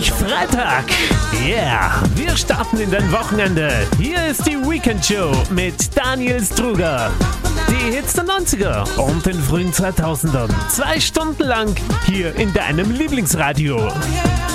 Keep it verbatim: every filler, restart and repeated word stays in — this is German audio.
endlich Freitag. Yeah, wir starten in dein Wochenende. Hier ist die Weekend Show mit Daniel Struger. Die Hits der neunziger und den frühen zweitausendern. Zwei Stunden lang hier in deinem Lieblingsradio.